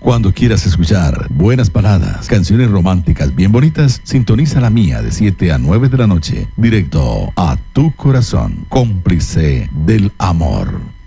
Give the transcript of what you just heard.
Cuando quieras escuchar buenas baladas, canciones románticas bien bonitas, sintoniza la mía de 7 a 9 de la noche, directo a tu corazón, cómplice del amor.